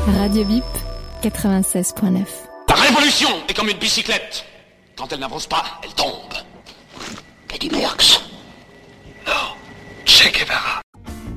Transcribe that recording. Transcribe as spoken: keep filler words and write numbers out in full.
Radio Bip, quatre-vingt-seize point neuf. La révolution est comme une bicyclette. Quand elle n'avance pas, elle tombe. Eddie Merckx. Non, Che Guevara.